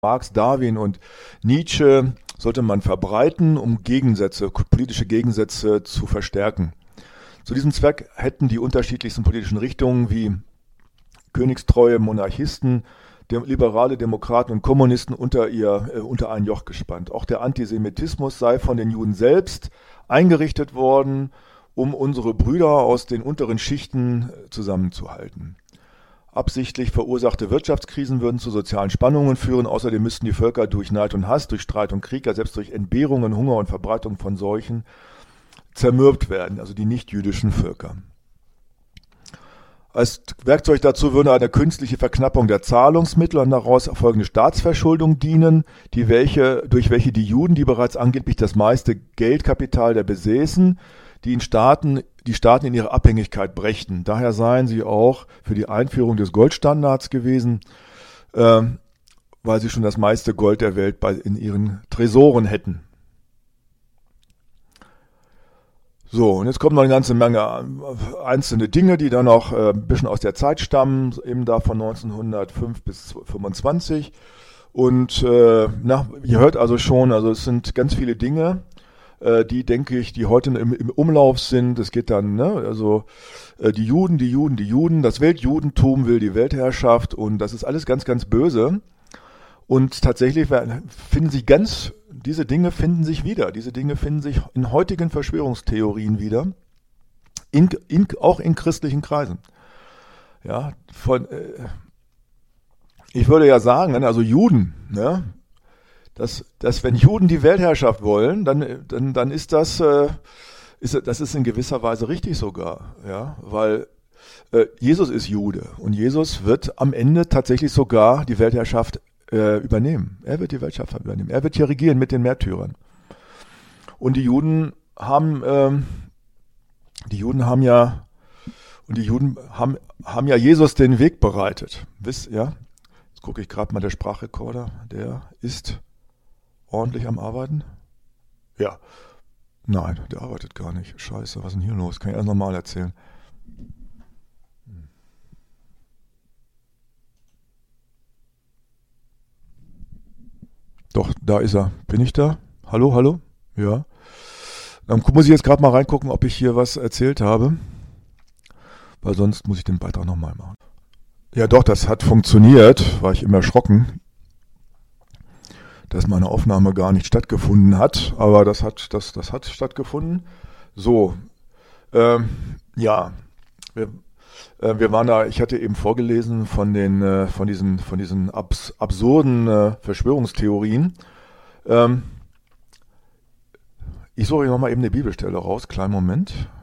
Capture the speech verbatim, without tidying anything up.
Marx, Darwin und Nietzsche sollte man verbreiten, um Gegensätze, politische Gegensätze zu verstärken. Zu diesem Zweck hätten die unterschiedlichsten politischen Richtungen wie königstreue Monarchisten, liberale Demokraten und Kommunisten unter ihr, äh, unter ein Joch gespannt. Auch der Antisemitismus sei von den Juden selbst eingerichtet worden, um unsere Brüder aus den unteren Schichten zusammenzuhalten. Absichtlich verursachte Wirtschaftskrisen würden zu sozialen Spannungen führen. Außerdem müssten die Völker durch Neid und Hass, durch Streit und Krieg, ja selbst durch Entbehrungen, Hunger und Verbreitung von Seuchen zermürbt werden, also die nicht-jüdischen Völker. Als Werkzeug dazu würde eine künstliche Verknappung der Zahlungsmittel und daraus erfolgende Staatsverschuldung dienen, die welche, durch welche die Juden, die bereits angeblich das meiste Geldkapital der besäßen, die in Staaten, die Staaten in ihre Abhängigkeit brächten. Daher seien sie auch für die Einführung des Goldstandards gewesen, äh, weil sie schon das meiste Gold der Welt bei, in ihren Tresoren hätten. So, und jetzt kommen noch eine ganze Menge einzelne Dinge, die dann auch äh, ein bisschen aus der Zeit stammen, eben da von neunzehnhundertfünf bis fünfundzwanzig. Und äh, na, ihr hört also schon, also es sind ganz viele Dinge, die, denke ich, die heute im, im Umlauf sind. Es geht dann, ne, also äh, die Juden, die Juden, die Juden, das Weltjudentum will die Weltherrschaft und das ist alles ganz, ganz böse. Und tatsächlich finden sich ganz, diese Dinge finden sich wieder. Diese Dinge finden sich in heutigen Verschwörungstheorien wieder, in, in, auch in christlichen Kreisen. Ja, von, äh, ich würde ja sagen, also Juden, ne, Dass, dass wenn Juden die Weltherrschaft wollen, dann, dann, dann ist das, äh, ist, das ist in gewisser Weise richtig sogar, ja, weil äh, Jesus ist Jude und Jesus wird am Ende tatsächlich sogar die Weltherrschaft äh, übernehmen. Er wird die Weltherrschaft übernehmen. Er wird hier regieren mit den Märtyrern. Und die Juden haben, ähm, die Juden haben ja, und die Juden haben, haben ja Jesus den Weg bereitet. Wisst, ja? Jetzt gucke ich gerade mal, der Sprachrekorder, der ist ordentlich am Arbeiten? Ja. Nein, der arbeitet gar nicht. Scheiße, was ist denn hier los? Kann ich erst nochmal erzählen. Doch, da ist er. Bin ich da? Hallo, hallo? Ja. Dann muss ich jetzt gerade mal reingucken, ob ich hier was erzählt habe. Weil sonst muss ich den Beitrag nochmal machen. Ja doch, das hat funktioniert. War ich immer erschrocken, dass meine Aufnahme gar nicht stattgefunden hat, aber das hat, das, das hat stattgefunden. So, ähm, ja, wir, äh, wir waren da, ich hatte eben vorgelesen von den, äh, von diesen, von diesen abs, absurden äh, Verschwörungstheorien. Ähm, ich suche nochmal eben eine Bibelstelle raus, kleinen Moment.